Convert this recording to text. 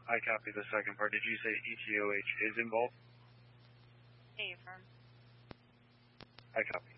I copy the second part. Did you say ETOH is involved? A, affirm. I copy.